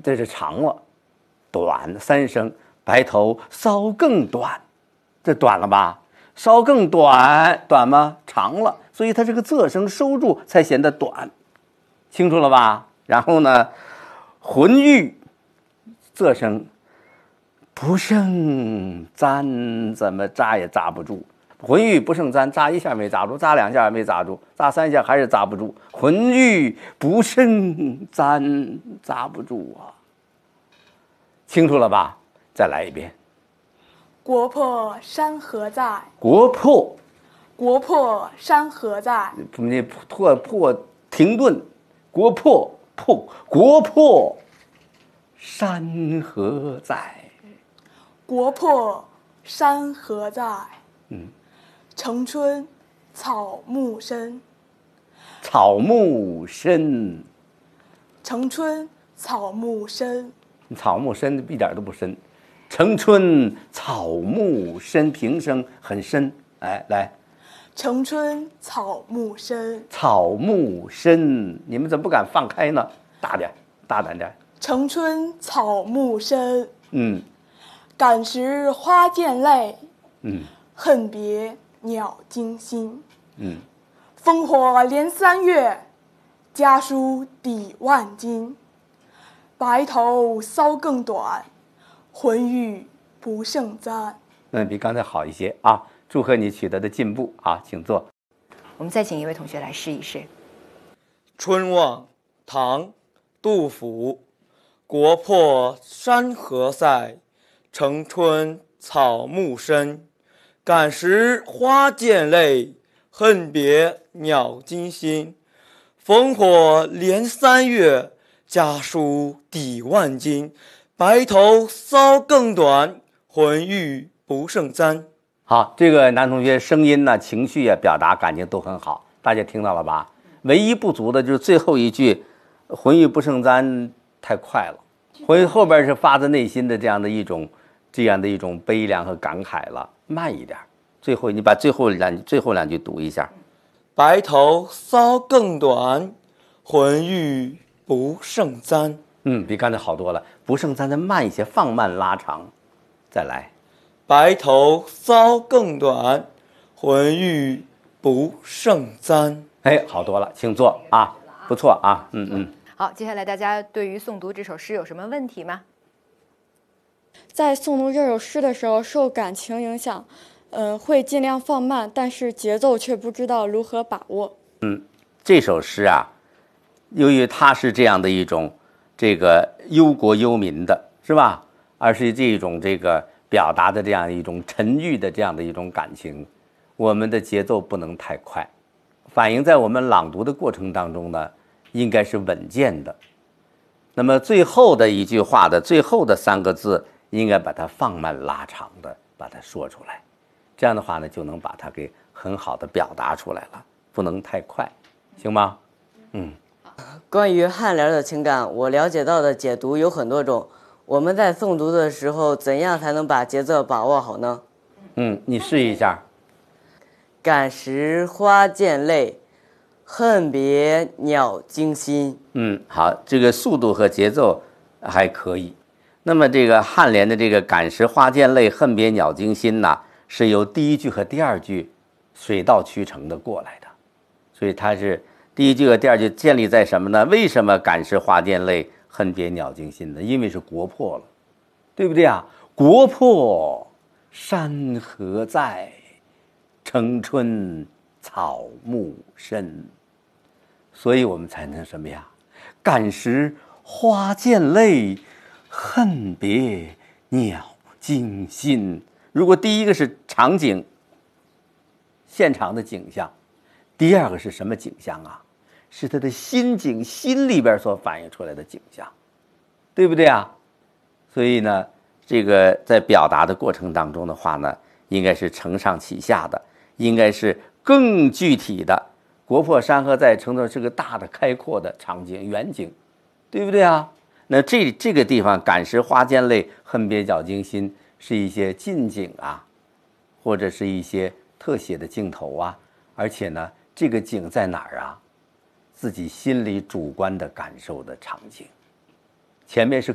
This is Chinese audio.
这是长了，短3声，白头搔更短，这短了吧？稍更短，短吗？长了，所以它这个仄声收住才显得短，清楚了吧？然后呢，浑欲仄声不胜簪，怎么扎也扎不住。浑欲不胜簪，扎一下没扎住，扎2下也没扎住，扎3下还是扎不住。浑欲不胜簪，扎不住啊！清楚了吧？再来一遍。 国破山河在， 国破， 国破山河在， 你破停顿，国破国破山河在， 国破山河在。城春草木深， 草木深， 城春草木深， 草木深一点都不深。城春草木深，平声很深。哎，来， 城春草木深， 草木深，你们怎么不敢放开呢？大点，大胆点。 城春草木深，感时花溅泪，恨别鸟惊心。烽火连3月，家书抵万金。白头搔更短，浑欲不胜簪。 比刚才好一些啊！祝贺你取得的进步啊，请坐。 我们再请一位同学来试一试。 春望，唐，杜甫。国破山河在，城春草木深。感时花溅泪，恨别鸟惊心。烽火连3月，家书抵万金。白头搔更短，浑欲不胜簪。 好，这个男同学声音呢、情绪啊、表达感情都很好，大家听到了吧？唯一不足的就是最后一句“浑欲不胜簪”太快了，后边是发自内心的这样的一种悲凉和感慨了，慢一点。最后你把最后两句读一下。 白头搔更短，浑欲不胜簪。 比刚才好多了。不胜簪再慢一些，放慢拉长。再来。 白头搔更短，浑欲不胜簪。 哎，好多了，请坐啊，不错啊， 好，接下来大家对于诵读这首诗有什么问题吗？ 在诵读这首诗的时候，受感情影响，会尽量放慢，但是节奏却不知道如何把握。 这首诗啊，由于它是这样的一种这个忧国忧民的，是吧？而是这种这个表达的这样一种沉郁的这样的一种感情，我们的节奏不能太快，反映在我们朗读的过程当中呢，应该是稳健的。那么最后的一句话的最后的3个字，应该把它放慢拉长的把它说出来，这样的话呢，就能把它给很好的表达出来了，不能太快，行吗？ 关于颔联的情感，我了解到的解读有很多种。我们在诵读的时候，怎样才能把节奏把握好呢？ 你试一下。 感时花溅泪，恨别鸟惊心。 好，这个速度和节奏还可以。那么这个颔联的这个感时花溅泪，恨别鸟惊心呢，是由第1句和第2句水到渠成的过来的，所以它是第1句和第2句建立在什么呢？为什么感时花溅泪，恨别鸟惊心呢？因为是国破了，对不对啊？国破山河在，城春草木深，所以我们才能什么呀？感时花溅泪，恨别鸟惊心。如果第1个是场景，现场的景象，第2个是什么景象啊？是他的心境，心里边所反映出来的景象，对不对啊？所以呢，这个在表达的过程当中的话呢，应该是承上启下的，应该是更具体的。国破山河在，城中是个大的开阔的场景远景，对不对啊？那这个地方感时花溅泪，恨别鸟惊心，是一些近景啊，或者是一些特写的镜头啊，而且呢，这个景在哪儿啊？自己心里主观的感受的场景，前面是